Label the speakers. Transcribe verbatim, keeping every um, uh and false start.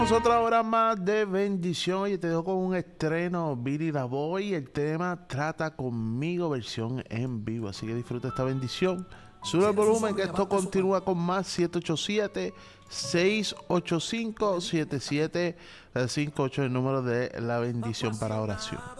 Speaker 1: Otra hora más de bendición y te dejo con un estreno, Billy Da Boy, el tema Trata Conmigo, versión en vivo, así que disfruta esta bendición. Sube el volumen que esto continúa con más. Siete ocho siete, seis ocho cinco, siete siete cinco ocho, el número de la bendición para oración.